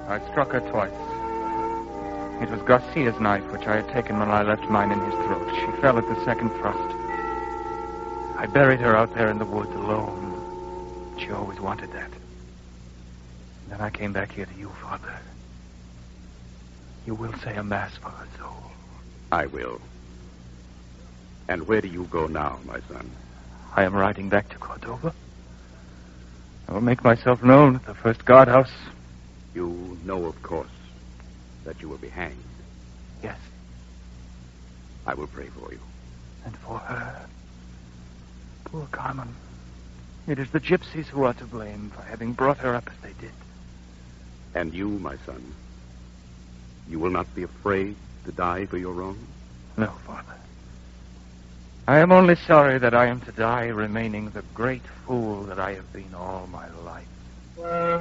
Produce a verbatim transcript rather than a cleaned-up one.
I struck her twice. It was Garcia's knife, which I had taken when I left mine in his throat. She fell at the second thrust. I buried her out there in the woods alone. She always wanted that. Then I came back here to you, Father. You will say a mass for her soul. I will. And where do you go now, my son? I am riding back to Cordova. I will make myself known at the first guardhouse. You know, of course, that you will be hanged. Yes. I will pray for you. And for her. Poor Carmen. It is the gypsies who are to blame for having brought her up as they did. And you, my son, you will not be afraid to die for your wrong? No, Father. I am only sorry that I am to die remaining the great fool that I have been all my life.